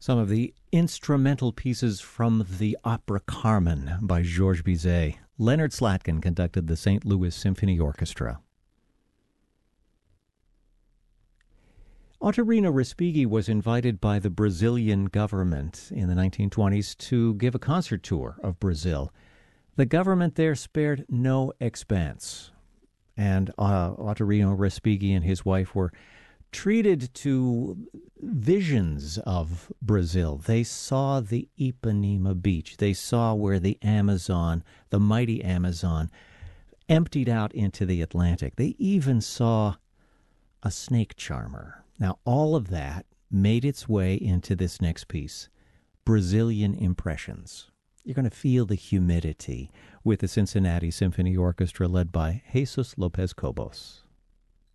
Some of the instrumental pieces from the opera Carmen by Georges Bizet. Leonard Slatkin conducted the St. Louis Symphony Orchestra. Ottorino Respighi was invited by the Brazilian government in the 1920s to give a concert tour of Brazil. The government there spared no expense, and Ottorino Respighi and his wife were treated to visions of Brazil. They saw the Ipanema beach. They saw where the Amazon, the mighty Amazon, emptied out into the Atlantic. They even saw a snake charmer. Now, all of that made its way into this next piece, Brazilian Impressions. You're going to feel the humidity with the Cincinnati Symphony Orchestra led by Jesus Lopez Cobos.